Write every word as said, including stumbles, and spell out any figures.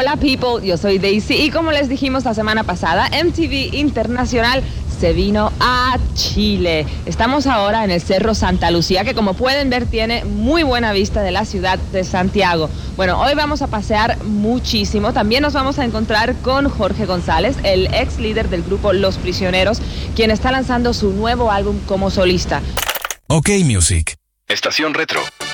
Hola people, yo soy Daisy y como les dijimos la semana pasada, M T V Internacional se vino a Chile. Estamos ahora en el Cerro Santa Lucía, que como pueden ver tiene muy buena vista de la ciudad de Santiago. Bueno, hoy vamos a pasear muchísimo. También nos vamos a encontrar con Jorge González, el ex líder del grupo Los Prisioneros, quien está lanzando su nuevo álbum como solista. OK Music. Estación Retro.